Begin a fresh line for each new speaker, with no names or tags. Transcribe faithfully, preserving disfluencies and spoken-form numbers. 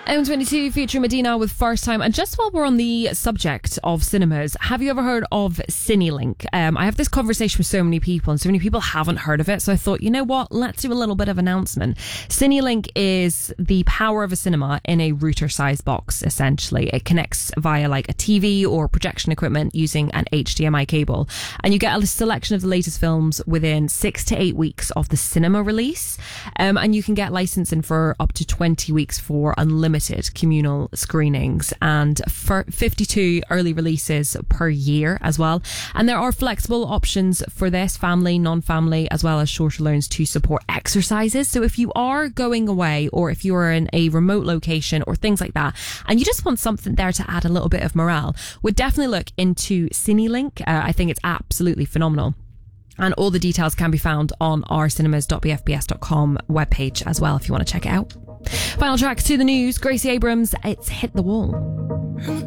M twenty-two featuring Medina with First Time. And just while we're on the subject of cinemas, have you ever heard of CineLink? Um, I have this conversation with so many people and so many people haven't heard of it. So I thought, you know what? Let's do a little bit of announcement. CineLink is the power of a cinema in a router-sized box, essentially. It connects via like a T V or projection equipment using an H D M I cable. And you get a selection of the latest films within six to eight weeks of the cinema release. Um, and you can get licensing for up to twenty weeks for unlimited communal screenings and for fifty-two early releases per year as well. And there are flexible options for this, family, non-family, as well as shorter loans to support exercises. So if you are going away or if you are in a remote location or things like that, and you just want something there to add a little bit of morale, would definitely look into CineLink. Uh, I think it's absolutely phenomenal. And all the details can be found on our cinemas dot b f b s dot com webpage as well if you want to check it out. Final track to the news, Gracie Abrams, it's Hit the Wall.